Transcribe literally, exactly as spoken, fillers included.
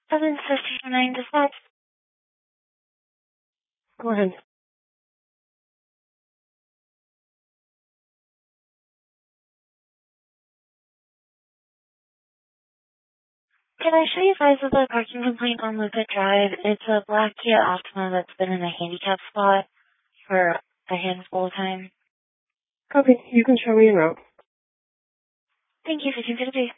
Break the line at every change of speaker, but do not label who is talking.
seven fifty-nine dispatch.
Go ahead.
Can I show you guys the parking complaint on Lucas Drive? It's a black Kia Optima that's been in a handicap spot for a handful of time.
Okay, you can show me en route.
Thank you for two fifty.